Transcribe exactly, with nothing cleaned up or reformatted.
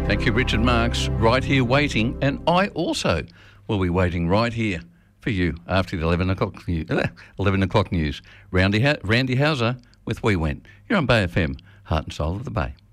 Thank you, Richard Marks, right here waiting. And I also will be waiting right here for you after the eleven o'clock news. eleven o'clock news. Randy, ha- Randy Houser with We Went. You're on Bay F M, heart and soul of the Bay.